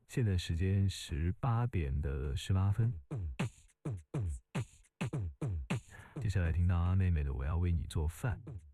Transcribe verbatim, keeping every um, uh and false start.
现在时间十八点的十八分。接下来听到阿妹妹的《我要为你做饭》。